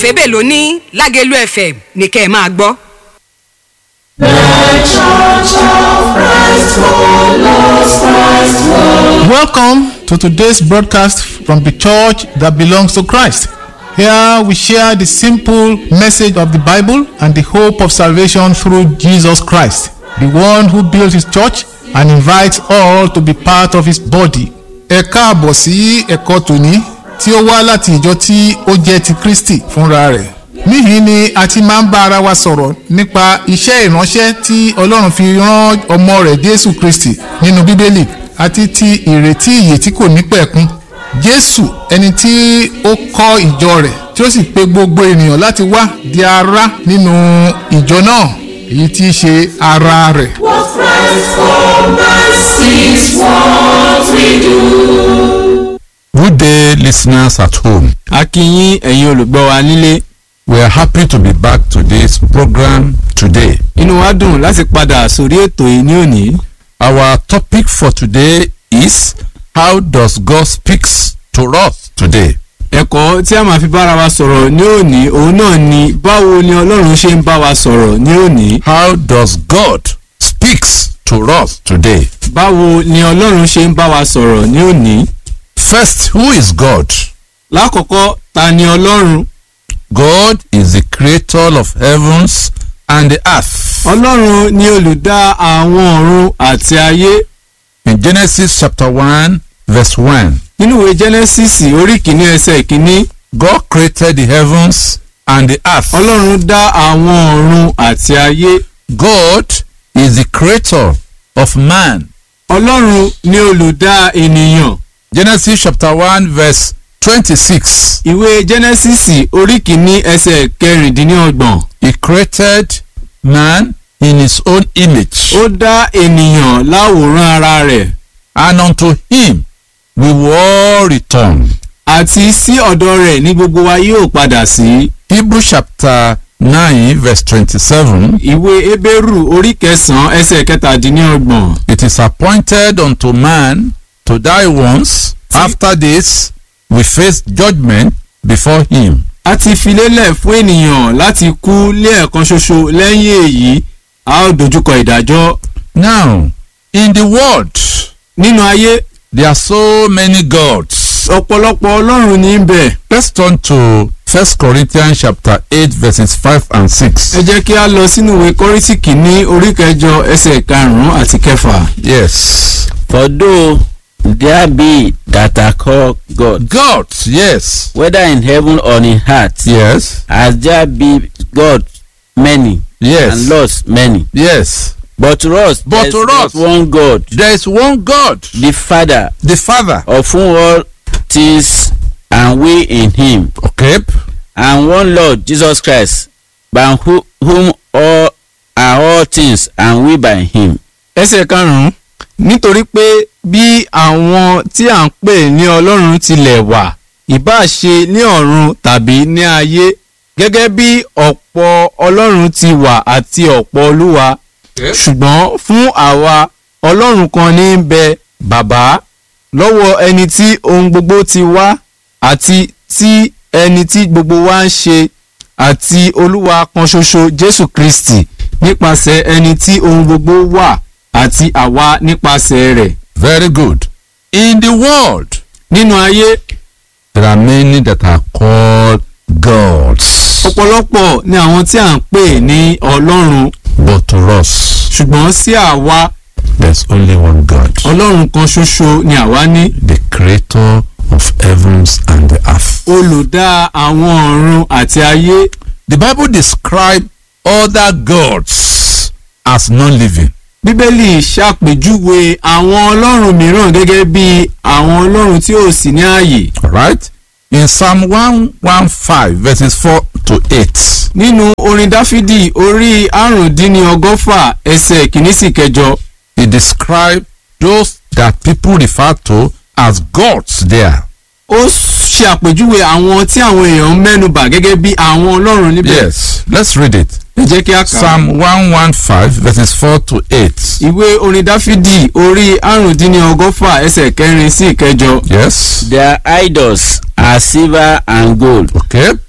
Òsèbè ló ní Lágẹ̀lú FM ní kẹ́ ẹ máa gbọ́. The Church of Christ follows Christ. Welcome to today's broadcast from the church that belongs to Christ. Here we share the simple message of the Bible and the hope of salvation through Jesus Christ, the one who built his church and invites all to be part of his body. Ẹ káàbọ̀ sí ẹ̀kọ́ tòní tí ó wá láti ìjọ tí ó jẹ́ ti Kristi fúnra rẹ̀. Níhìn ni a ti máa ń bá ara wa sọ̀rọ̀ nípa iṣẹ́ ìránṣẹ́ tí Ọlọ́run fi rán ọmọ rẹ̀ Jésù Kristi nínú Bíbélì àti ti ìrètí ìyè tí kò ní pẹ̀kun. Jésù ẹni tí ó kọ́ ìjọ rẹ̀ tí ó sì pe gbogbo ènìyàn láti wá di ara nínú ìjọ náà èyí tí í ṣe ara rẹ̀. What Christ for us is what we do. Good day, listeners at home. A kí yín ẹ̀yin olùgbọ́ wa nílé. We are happy to be back to this program today. Inú wa dùn láti padà sórí ètò yìí ní òní. Our topic for today is how does God speaks to us today? Ẹ̀kọ́ tí a máa fi bára wa sọ̀rọ̀ ní òní òun náà ni báwo ni Ọlọ́run ṣe ń bá wa sọ̀rọ̀ ní òní. How does God speaks to us today? Báwo ni Ọlọ́run ṣe ń bá wa sọ̀rọ̀ ní òní. First, who is God? Lákọ̀ọ́kọ́, ta ni Ọlọ́run? God is the creator of heavens and the earth. Ọlọ́run ni olùdá àwọn ọ̀run àti ayé. In Genesis chapter 1 verse 1. Nínú ìwé Genesis orí kìíní ẹsẹ̀ ìkíní. God created the heavens and the earth. Ọlọ́run dá àwọn ọ̀run àti ayé. God is the creator of man. Ọlọ́run ni olùdá ènìyàn. Genesis chapter 1 verse 26. Ìwé Genesis orí kìíní ẹsẹ̀ kẹrìndínlọ́gbọ̀n. He created man in his own image. Ó dá ènìyàn láwòrán ara rẹ̀. And unto him we will all return. Àti sí ọ̀dọ̀ rẹ̀ ní gbogbo wa yóò padà sí. Hebrew chapter 9 verse 27. Ìwé Hébérù orí kẹsàn-án ẹsẹ̀ kẹtàdínlọ́gbọ̀n. It is appointed unto man to die once. After this we face judgment before him. A ti fi lélẹ̀ fún ènìyàn láti kú lẹ́ẹ̀kan ṣoṣo, lẹ́yìn èyí a ó dojúkọ ìdájọ́. Now, in the world, Nínú ayé, there are so many gods. ọ̀pọ̀lọpọ̀ Ọlọ́run ní ń bẹ. Let's turn to 1 Corinthians chapter 8 verses 5 and 6. Ẹ jẹ́ kí a lọ sínú ìwé Kọ́ríńtì kìíní orí kẹjọ ẹsẹ̀ karùn-ún àti kẹfà. Yes. For though there be that are called gods, Gods, yes. whether in heaven or in earth, Yes. as there be gods many, Yes. and lords many. Yes. But to us, But there is to but us, one God, there is one God, the Father, the Father. of whom all things, and we in him, Okay. and one Lord Jesus Christ, by whom all are all things, and we by him. Ẹsẹ̀ karùn-ún. Nítorí pé bí àwọn tí à ń pè ní Ọlọ́run tilẹ̀ wà, ìbá ṣe ní ọ̀run tàbí ní ayé, gẹ́gẹ́ bí ọ̀pọ̀ Ọlọ́run ti wà àti ọ̀pọ̀ Olúwa. Ṣùgbọ́n fún àwa, Ọlọ́run kan ní ń bẹ, Bàbá, lọ́wọ́ ẹni tí ohun gbogbo ti wá, àti tí ẹni tí gbogbo wa ń ṣe, àti Olúwa kan ṣoṣo Jésù Kristi, nípasẹ̀ ẹni tí ohun gbogbo wà, àti àwa nípasẹ̀ rẹ̀. Very good. In the world, Nínú ayé, there are many that are called gods. ọ̀pọ̀lọpọ̀ ni àwọn tí à ń pè ní Ọlọ́run, But to us, ṣùgbọ́n sí àwa, there's only one God, Ọlọ́run kan ṣoṣo ni àwa ní. the creator of heavens and the earth. Olùdá àwọn ọ̀run àti ayé. The Bible describes other gods as non-living. Bíbélì ṣàpèjúwe àwọn ọlọ́run mìíràn gẹ́gẹ́ bí àwọn ọlọ́run tí ò sí ní ààyè. All right? In Psalm 115 verses 4 to 8. Nínú orin Dáfídì orí àrùndínlọ́gọ́fà ẹsẹ̀ kìíní sí kẹjọ. He described those that people refer to as gods there. Ó ṣe àpèjúwe àwọn tí àwọn èèyàn mẹ́nubà gẹ́gẹ́ bí àwọn ọlọ́run níbẹ̀. Yes, let's read it. Ẹ jẹ́ kí a kà á. Psalm 115 verses 4 to 8. Ìwé orin Dáfídì orí àrùndínlọ́gọ́fà ẹsẹ̀ kẹrin sí ìkẹjọ. Yes. Their idols are silver and gold, Okay.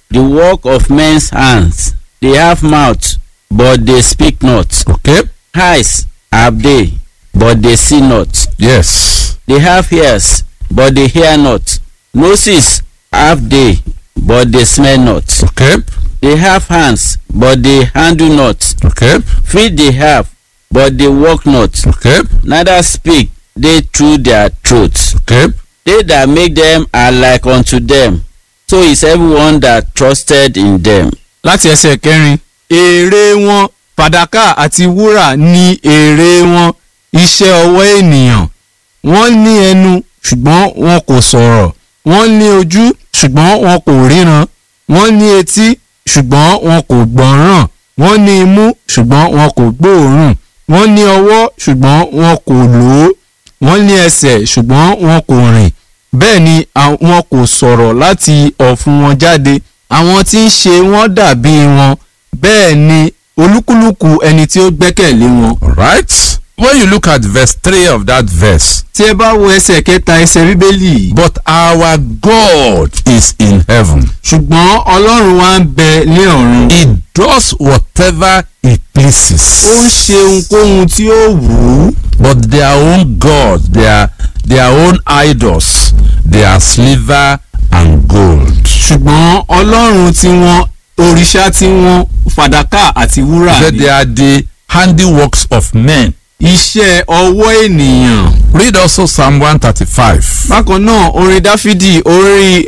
The work of men's hands. They have mouth, but they speak not. Okay. Eyes have they, but they see not. Yes. They have ears, but they hear not. Noses have they, but they smell not. Okay. They have hands, but they handle not. Okay. Feet they have, but they walk not. Okay. Neither speak they through their throats. Okay. They that make them are like unto them. So is everyone that trusted in them. láti ẹsẹ̀ kẹrin èrè wọn fàdákà àti wúrà ní èrè wọn iṣẹ́ ọwọ́ ènìyàn wọ́n ní ẹnu ṣùgbọ́n wọn kò sọ̀rọ̀ wọ́n ní ojú ṣùgbọ́n wọn kò ríran wọ́n ní etí ṣùgbọ́n wọn kò gbọ́ràn wọ́n ní imú ṣùgbọ́n wọn kò gbóòórùn wọ́n ní ọwọ́ ṣùgbọ́n wọn kò lò ó wọ́n ní ẹsẹ̀ ṣùgbọ́n wọn kò rìn bẹ́ẹ̀ ni wọn kò sọ̀rọ̀ láti ọ̀fun wọn jáde àwọn tí ń ṣe wọ́n dàbí wọn bẹ́ẹ̀ ni olúkúlùkù ẹni tí ó gbẹ́kẹ̀lé wọn. Right. When you look at verse 3 of that verse. tí ẹ bá wo ẹsẹ̀ kẹta ẹsẹ̀ bíbélì. But our God is in heaven. ṣùgbọ́n ọlọ́run wa ń bẹ ní ọ̀run. He does whatever he pleases. ó ń ṣe ohunkóhun tí ó wù ú. But their own gods, their own idols, they are silver and gold. ṣùgbọ́n ọlọ́run tí wọ́n òrìṣà tí wọ́n fàdákà àti wúrà He said they are the handiworks of men. iṣẹ́ ọwọ́ ènìyàn. Read also Psalm 135. bákan náà orin dáfídì orí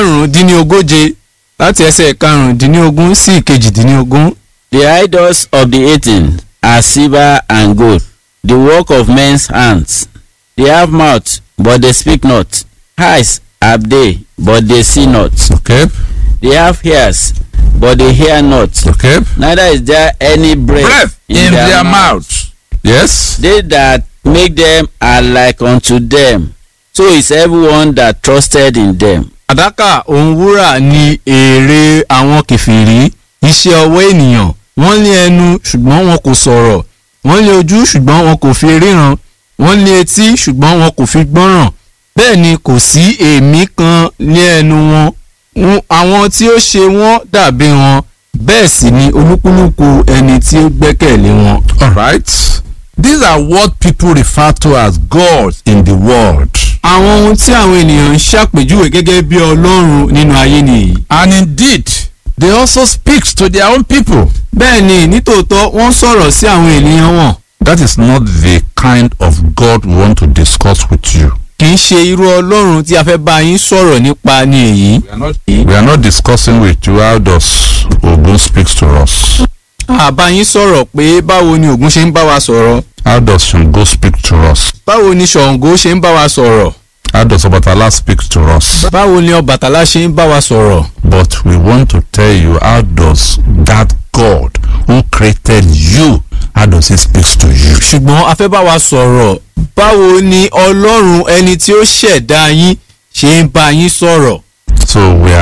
5 láti ẹsẹ̀ 15 sí 18. The idols of the heathen are silver and gold, the work of men's hands. They have mouth, but they speak not. Eyes have they, but they see not. Okay. They have ears, but they hear not. Okay. Neither is there any breath In their mouth. Yes. They that make them are like unto them. So is everyone that trusted in them. fàdákà òun wúrà ni èrè àwọn kèfèrí iṣẹ́ ọwọ́ ènìyàn wọ́n ní ẹnu ṣùgbọ́n wọn kò sọ̀rọ̀ wọ́n ní ojú ṣùgbọ́n wọn kò fi ríran wọ́n ní etí ṣùgbọ́n wọn kò fi gbọ́ràn bẹ́ẹ̀ ni kò sí èémí kan ní ẹnu wọn àwọn tí ó ṣe wọ́n dàbí wọn bẹ́ẹ̀ sì ni olúkúlùkù ẹni tí ó gbẹ́kẹ̀lé wọn. All right. These are what people refer to as gods in the world. àwọn ohun tí àwọn ènìyàn ń ṣàpèjúwe gẹ́gẹ́ bí ọlọ́run nínú ayé nìyí. And indeed, they also speak to their own people. bẹ́ẹ̀ ni nítòótọ́ wọ́n sọ̀rọ̀ sí àwọn ènìyàn wọn. That is not the kind of God we want to discuss with you. kì í ṣe irú ọlọ́run tí a fẹ́ bá yín sọ̀rọ̀ nípa ni èyí. We are not discussing with you how does Ogun speaks to us. àbá yín sọ̀rọ̀ pé báwo ni Ògún ṣe ń bá wa sọ̀rọ̀. How does Shango speak to us? báwo ni Ṣàngó ṣe ń bá wa sọ̀rọ̀. How does Obatala speak to us? báwo ni Ọbàtálá ṣe ń bá wa sọ̀rọ̀. But we want to tell you how does that God who created you, how does he speak to you? ṣùgbọ́n a fẹ́ bá wa sọ̀rọ̀ báwo ni ọlọ́run ẹni tí ó ṣẹ̀dá yín ṣe ń bá yín sọ̀rọ̀. So we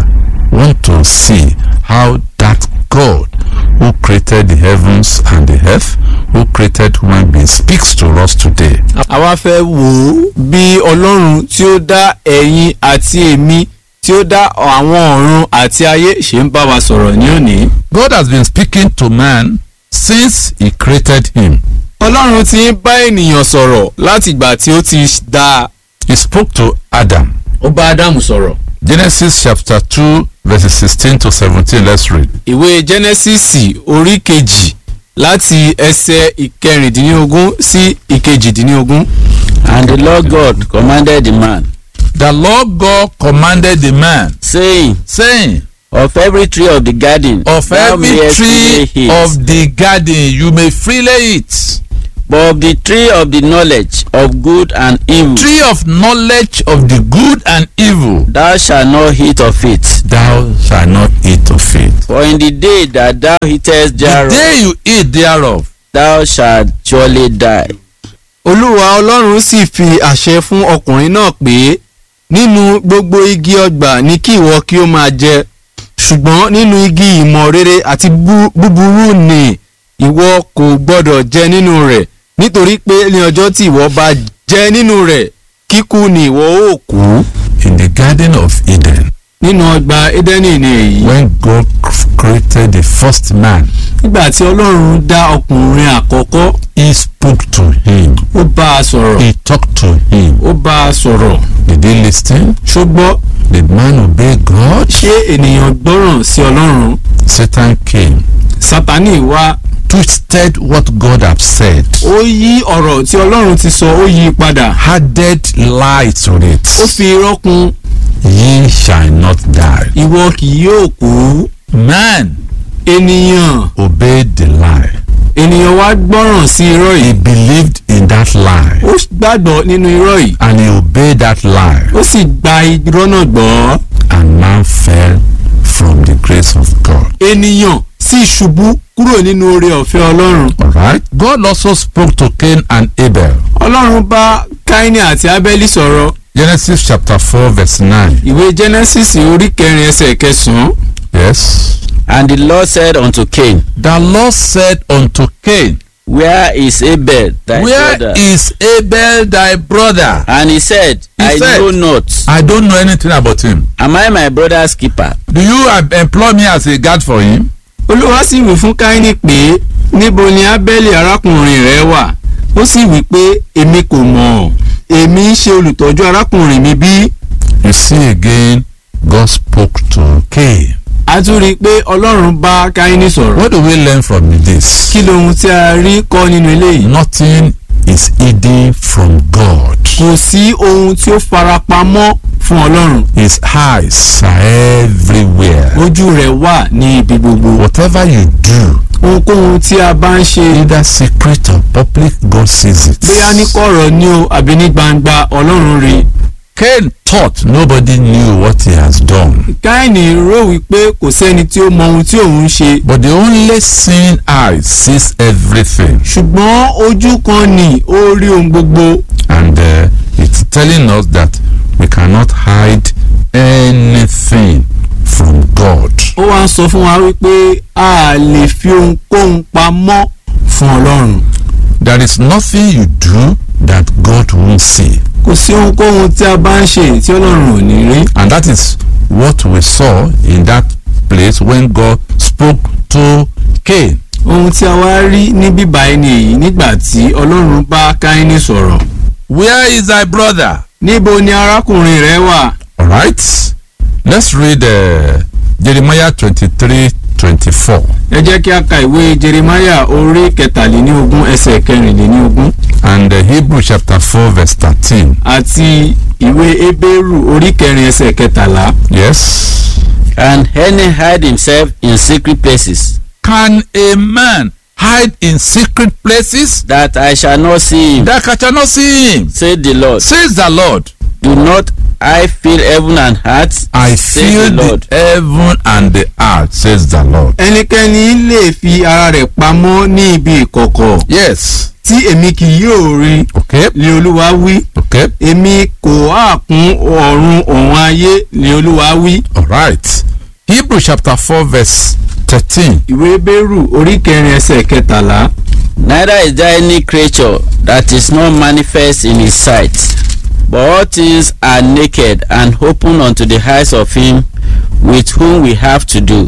want to see how that God who created the heavens and the earth, who created human beings, speaks to us today. àwa fẹ́ wò ó bí ọlọ́run tí ó dá ẹ̀yin àti èmi tí ó dá àwọn ọ̀run àti ayé ṣe ń bá wa sọ̀rọ̀ ní òní. God has been speaking to man since he created him. ọlọ́run ti ń bá ènìyàn sọ̀rọ̀ láti ìgbà tí ó ti dá. He spoke to Adam. ó bá Ádámù sọ̀rọ̀. Genesis chapter 2 verses 16 to 17. Let's read. ìwé Genesis orí 2 láti ẹsẹ̀ 16 sí 18. And the Lord God commanded the man, The Lord God commanded the man, saying, saying, of every tree of the garden, of thou every mayest tree freely eat, of the garden you may freely eat. but of the tree of the knowledge of good and evil, Tree of knowledge of the good and evil, thou shalt not eat of it. thou shalt not eat of it. For in the day that thou eatest The thereof, day you eat thereof, thou shalt surely die. olúwa ọlọ́run sì fi àṣẹ fún ọkùnrin náà pé nínú gbogbo igi ọgbà ni kí ìwọ kí ó máa jẹ ṣùgbọ́n nínú igi ìmọ̀ rere àti búburú ni ìwọ kò gbọ́dọ̀ jẹ nínú rẹ̀ nítorí pé ní ọjọ́ tí ìwọ bá jẹ nínú rẹ̀ kíkú ni ìwọ ó kú. in the Garden of Eden, nínú ọgbà Édẹ́nì ni èyí. when God created the first man, nígbà tí Ọlọ́run dá ọkùnrin àkọ́kọ́, he spoke to him. ó bá a sọ̀rọ̀. He talked to him. ó bá a sọ̀rọ̀. Did he listen? ṣùgbọ́n Did man obey God? ṣé ènìyàn gbọ́ràn sí Ọlọ́run? Satan came, Sátánì wá, twisted what God had said, ó yí ọ̀rọ̀ tí Ọlọ́run ti sọ, ó yí padà. added lie to ó it. fi irọ́ kún. Ye shall not die. ìwọ kì yóò kú. Man ènìyàn obeyed the lie. ènìyàn wá gbọ́ràn sí irọ́ He yìí. believed in that lie, ó gbàgbọ́ nínú irọ́ yìí. and he obeyed that lie, ó sì gba irọ́ náà gbọ́. and man fell from the grace of God. ènìyàn sì ṣubú kúrò nínú oore ọ̀fẹ́ Ọlọ́run. Alright? God also spoke to Cain and Abel. Ọlọ́run bá Káínì àti Ábẹ́lì sọ̀rọ̀. Genesis chapter 4 verse 9. ìwé Genesis orí 4 ẹsẹ̀ 9. Yes. And the Lord said unto Cain, The Lord said unto Cain, Where is Abel thy Where brother? is Abel thy brother? And he said, I said, know not. I don't know anything about him. Am I my brother's keeper? Do you employ me as a guard for him? Olúwa sì wí fún Káínì pé níbo ni Ábẹ́lì arákùnrin rẹ̀ wà? Ó sì wí pé èmi kò mọ̀. Èmi ń ṣe olùtọ́jú arákùnrin mi bí. You see again, God spoke to Cain. A tún rí i pé Ọlọ́run bá Káínì sọ̀rọ̀. What do we learn from this? Kí lohun tí a rí kọ́ nínú eléyìí? Nothing is hidden from God. Kò sí ohun tí ó farapamọ́ fún Ọlọ́run. His eyes are everywhere. Ojú rẹ̀ wà ní ibi gbogbo. Whatever you do, Ohunkóhun tí a bá ń ṣe, either secret or public, God sees it. bóyá ní kọ̀rọ̀ ni o àbí ní gbangba, Ọlọ́run rí i. Cain thought nobody knew what he has done. Káínì rò wípé kò sẹ́ni tí ó mọ ohun tí òun ń ṣe. But the only seeing eye sees everything. Ṣùgbọ́n ojú kan ni ó rí ohun gbogbo. And it's telling us that we cannot hide anything from God. Ó wá ń sọ fún wa wípé a lè fi ohunkóhun pamọ́ fún Ọlọ́run. There is nothing you do that God won't see. Kò sí ohunkóhun tí a bá ń ṣe tí Ọlọ́run ò ní rí. And that is what we saw in that place when God spoke to Cain. Ohun tí a wá rí ní bíbá ẹni èyí nígbà tí Ọlọ́run bá Káínì sọ̀rọ̀. Where is thy brother? Níbo ni arákùnrin rẹ wà? Alright. Let's read Jeremiah 23:24. Ẹ jẹ́ kí a ka ìwé Jeremáyà orí 23 ẹsẹ̀ 24. And Hebrew chapter 4 verse 13. Àti ìwé Hébérù orí 4 ẹsẹ̀ 13. Yes. Can any hide himself in secret places, Can a man hide in secret places that I shall not see him? that I cannot see him? Said the Lord. Says the Lord. Do not I feel heaven and earth? I said feel the the Lord. heaven and the earth, says the Lord. Ẹnikẹ́ni lè fi ara rẹ̀ pamọ́ ní ibi ìkọ̀kọ̀ Yes. tí èmi kì yóò rí, Okay. ni Olúwa wí. Okay. Èmi kò á kún ọ̀run òun ayé, ni Olúwa wí. All right. Hebrew chapter 4 verse 13. Ìwé Hébérù orí 4 ẹsẹ̀ 13. Neither is there any creature that is not manifest in his sight, but all things are naked and open unto the eyes of him with whom we have to do.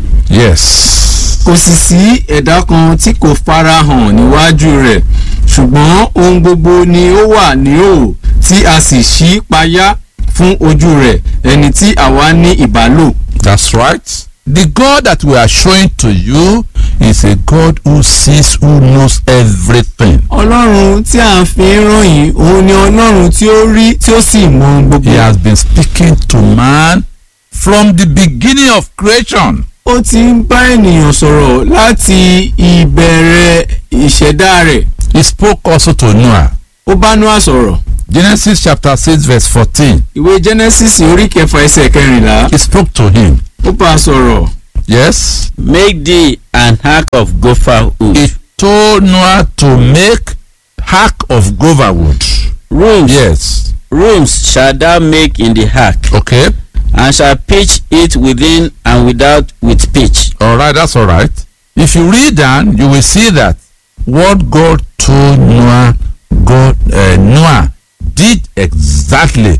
Yes. Kò sì sí ẹ̀dá kan tí kò farahàn níwájú rẹ̀, ṣùgbọ́n ohun gbogbo ni ó wà níhò tí a sì ṣí payá fún ojú rẹ̀, ẹni tí àwa ní ìbálò. That's right. The God that we are showing to you is a God who sees, who knows everything. Ọlọ́run tí a fi ń ràn yín, òun ni Ọlọ́run tí ó rí tí ó sì mọ ohun gbogbo. He has been speaking to man from the beginning of creation. Ó ti ń bá ènìyàn sọ̀rọ̀ láti ìbẹ̀rẹ̀ ìṣẹ̀dá rẹ̀. He spoke also to Noah. Ó bá Nóà sọ̀rọ̀. Genesis chapter 6 verse 14. Ìwé Genesis orí 4 ẹsẹ̀ 14. He spoke to him. Ó bá a sọ̀rọ̀. Yes. Make thee an ark of gopher wood. He told Noah to make ark of gopher wood. Rooms, Yes. rooms shall thou make in the ark, Okay. and shall pitch it within and without with pitch. All right. That's all right. If you read down, you will see that what God told Noah, Noah did exactly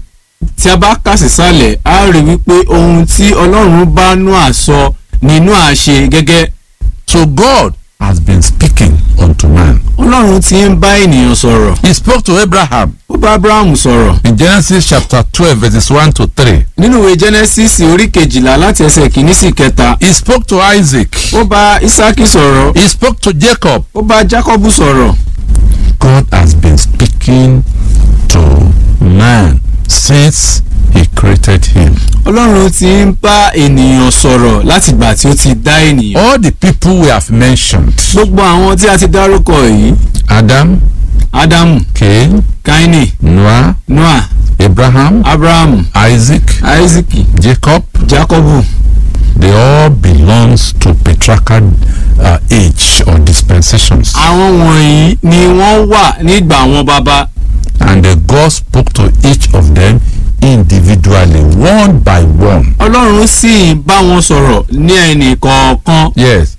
tí a bá kà sísàlẹ̀ a rí wípé ohun tí ọlọ́run bá Nóà sọ ni Nóà ṣe gẹ́gẹ́. So God has been speaking unto man. ọlọ́run ti ń bá ènìyàn sọ̀rọ̀. He spoke to Abraham ó bá Abraham sọ̀rọ̀. in Genesis chapter 12 verses 1 to 3. nínú ìwé Genesis orí kejìlá láti ẹsẹ̀ kìíní sí kẹta. He spoke to Isaac. ó bá Ísákì sọ̀rọ̀. He spoke to Jacob. ó bá Jákọ́bù sọ̀rọ̀. God has been speaking to man since he created him. ọlọ́run ti ń bá ènìyàn sọ̀rọ̀ láti ìgbà tí ó ti dá ènìyàn. All the people we have mentioned, gbogbo àwọn tí a ti dárúkọ yìí: Adam, Ádámù, Cain, Káínì, Noah, Nóà, Abraham, Ábúráhámù, Isaac, Áísákì, Jacob, Jákọ́bù. they all belongs to patriarchal age or dispensations. àwọn wọ̀nyí ni wọ́n wà nígbà àwọn baba. And God spoke to each of them individually, one by one. ọlọ́run sì bá wọn sọ̀rọ̀ ní ẹnì kọ̀ọ̀kan. Yes,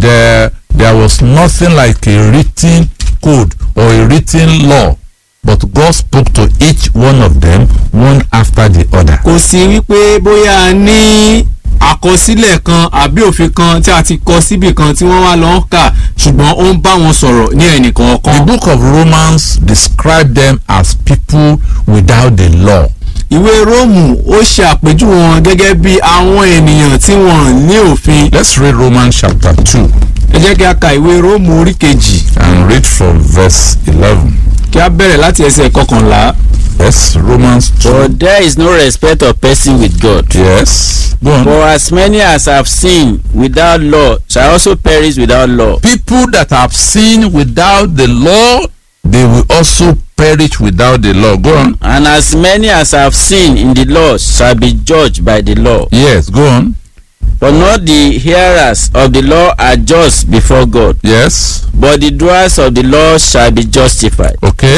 there was nothing like a written code or a written law, but God spoke to each one of them one after the other. kò sí wípé bóyá a ní àkọsílẹ̀ kan àbí òfin kan tí a ti kọ síbì kan tí wọ́n wá lọ ń kà, ṣùgbọ́n ó ń bá wọn sọ̀rọ̀ ní ẹnì The kọ̀ọ̀kan. book of Romans described them as people without the law. ìwé Róòmù ó ṣe àpèjúwe wọn gẹ́gẹ́ bí àwọn ènìyàn tí wọ́n ní òfin. Let's read Romans chapter 2 ẹ jẹ́ kí a ka ìwé Róòmù orí kejì and read from verse 11. kí a bẹ̀rẹ̀ láti ẹsẹ̀ kọkànlá. Yes, Romans 2. For there is no respect of person with God. Yes, go on. For as many as have sinned without law shall also perish without law. People that have sinned without the law, they will also perish without the law. Go on. And as many as have sinned in the law shall be judged by the law. Yes, go on. For not the hearers of the law are just before God, Yes, but the doers of the law shall be justified. okay.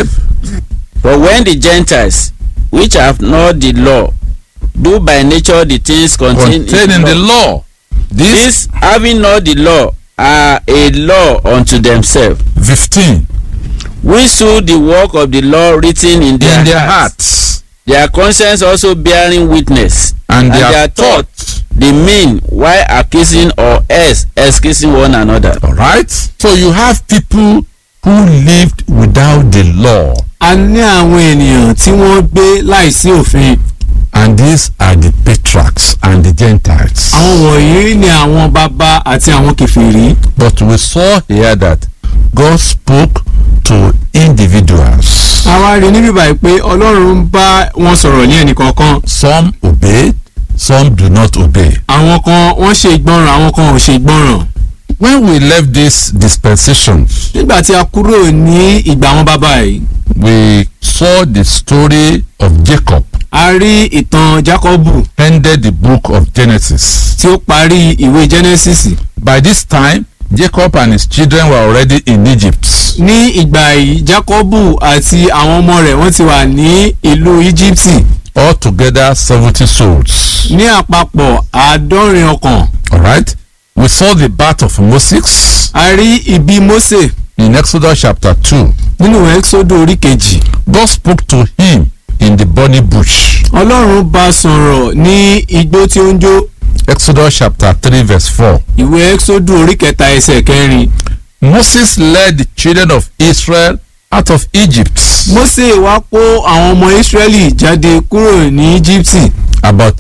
For when the Gentiles, which have not the law, do by nature the things contained Contained in the law. these having not the law are a law unto themselves, 15. which do the work of the law written in their, hearts. their conscience also bearing witness, And their their thought the mean while accusing or else excusing one another. Alright? So you have people who lived without the law. a ní àwọn ènìyàn tí wọ́n gbé láìsí òfin. And these are the patriarchs and the Gentiles. àwọn wọ̀nyí ni àwọn baba àti àwọn kèfèrí. But we saw here that God spoke to individuals. a wá rí níbí báyìí pé ọlọ́run ń bá wọn sọ̀rọ̀ ní ẹnì kọ̀ọ̀kan. Some obeyed, some do not obey. àwọn kan wọ́n ṣe ìgbọràn, àwọn kan ò ṣe ìgbọràn. When we left this dispensation, nígbà tí a kúrò ní ìgbà àwọn baba yìí, we saw the story of Jacob a rí ìtàn Jákọ́bù ended the book of Genesis. tí ó parí ìwé Genesis. By this time, Jacob and his children were already in Egypt. ní ìgbà yìí Jákọ́bù àti àwọn ọmọ rẹ̀ wọ́n ti wà ní ìlú Íjíbítì. Altogether 70 souls. ní àpapọ̀ 70 ọkàn. Alright? We saw the birth of Moses a rí ìbí Mósè in Exodus chapter 2. nínú Ẹ́kísódù orí kejì. God spoke to him in the burning bush. Ọlọ́run bá sọ̀rọ̀ ní igbó tí ó ń jó. Exodus chapter 3 verse 4. ìwé Ẹ́kísódù orí kẹta ẹsẹ̀ kẹrin. Moses led the children of Israel out of Egypt. Mósè wá kó àwọn ọmọ Ísírẹ́lì jáde kúrò ní Íjíbítì. About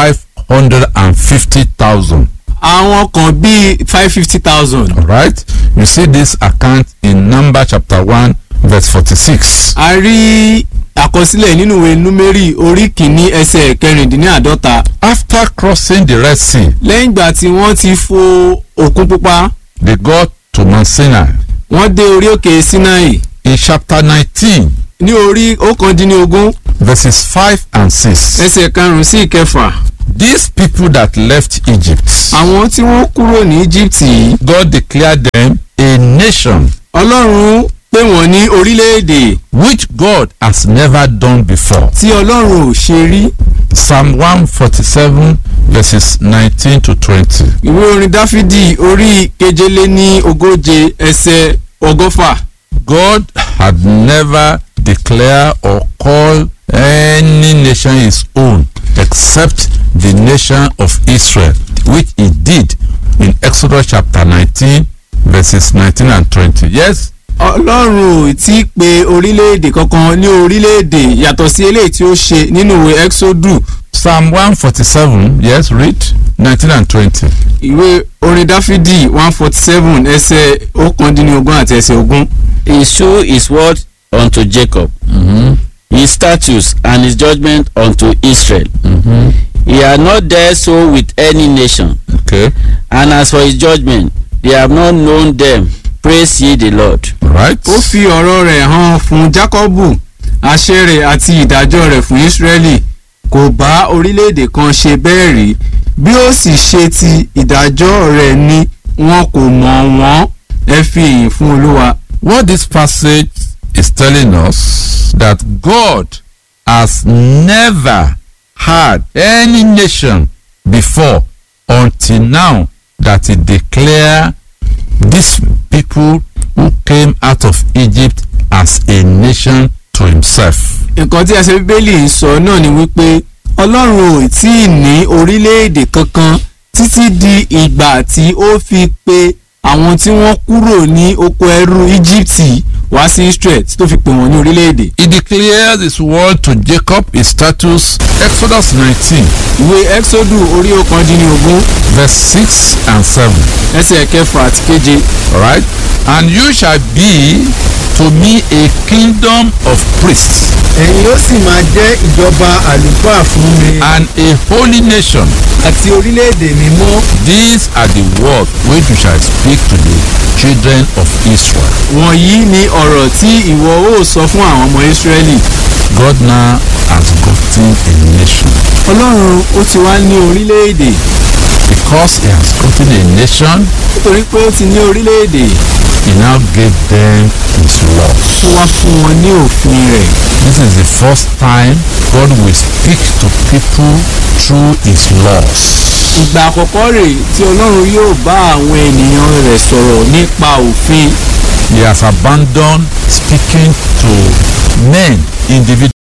550,000. àwọn kan bíi 550,000. Alright? You see this account in Numbers chapter 1 verse 46. a rí àkọsílẹ̀ nínú ìwé Númérì orí kìíní ẹsẹ̀ kẹrìndínláàdọ́ta. After crossing the Red Sea, lẹ́yìn ìgbà tí wọ́n ti fo òkun pupa, they got to Mount Sinai. wọ́n dé orí òkè Sinai. In chapter 19, ní orí 19 verses 5 and 6. ẹsẹ̀ karùn-ún sí ìkẹfà. These people that left Egypt, àwọn tí wọ́n kúrò ní Íjíbítì yìí, God declared them a nation Ọlọ́run pè wọ́n ní orílẹ̀-èdè which God has never done before. tí Ọlọ́run ò ṣe rí. Psalm 147 verses 19 to 20. ìwé orin Dáfídì orí keje-lé-ní-ogóje ẹsẹ̀ ọgọ́fà. God had never declared or called any nation his own except the nation of Israel, which he did in Exodus chapter 19 verses 19 and 20. Yes. Ọlọ́run ò tí ì pe orílẹ̀-èdè kankan ní orílẹ̀-èdè yàtọ̀ sí eléyìí tí ó ṣe nínú ìwé Exodus. Psalm 147, yes, read 19 and 20. Ìwé orin Dáfídì 147 ẹsẹ̀ 19 àti ẹsẹ̀ 20. He shew his word unto Jacob, his statutes and his judgment unto Israel. He had not dealt so with any nation. Okay. And as for his judgment, they have not known them. Praise ye the Lord. Right. Ó fi ọ̀rọ̀ rẹ̀ hàn fún Jákọ́bù, àṣẹ rẹ̀ àti ìdájọ́ rẹ̀ fún Ísírẹ́lì. Kò bá orílẹ̀-èdè kan ṣe bẹ́ẹ̀ rí. Bí ó sì ṣe ti ìdájọ́ rẹ̀ ni wọn kò mọ̀ wọ́n. Ẹ fi ìyìn fún Olúwa. What this passage is telling us that God has never had any nation before until now that he declared these people who came out of Egypt as a nation to himself. Nǹkan tí ẹsẹ̀ Bíbélì ń sọ náà ni wípé Ọlọ́run ò tí ì ní orílẹ̀-èdè kankan títí di ìgbà tí ó fi pe àwọn tí wọ́n kúrò ní oko ẹrú Íjíbítì wá sí Israel tí tó fi pè wọ́n ní orílẹ̀-èdè. He declares his word to Jacob, his status, Exodus 19. Ìwé Exodus orí 19 verse 6 and 7. ẹsẹ̀ 6 àti 7. Alright? And you shall be to me a kingdom of priests. Ẹ̀yin ó sì máa jẹ́ ìjọba àlùfáà fún mi. And a holy nation. Àti orílẹ̀-èdè mímọ́. These are the words which you shall speak to the children of Israel. Wọ̀nyí ni ọ̀rọ̀ tí ìwọ ó sọ fún àwọn ọmọ Ísírẹ́lì. God now has gotten a nation. Ọlọ́run ó ti wá ní orílẹ̀-èdè. Because he has gotten a nation. Nítorí pé ó ti ní orílẹ̀-èdè. He now gave them his laws. Ó wá fún wọn ní òfin rẹ̀. This is the first time God will speak to people through his laws. Ìgbà àkọ́kọ́ rèé tí Ọlọ́run yóò bá àwọn ènìyàn rẹ̀ sọ̀rọ̀ nípa òfin. He has abandoned speaking to men individually.